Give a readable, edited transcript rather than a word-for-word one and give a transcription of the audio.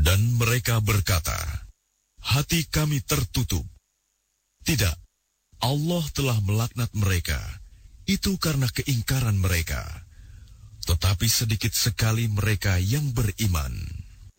Dan mereka berkata, hati kami tertutup. Tidak, Allah telah melaknat mereka. Itu karena keingkaran mereka. Tetapi sedikit sekali mereka yang beriman.